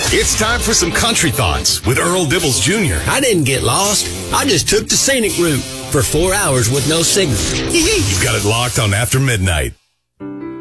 It's time for some country thoughts with Earl Dibbles Jr. I didn't get lost. I just took the scenic route for 4 hours with no signal. You've got it locked on After Midnight.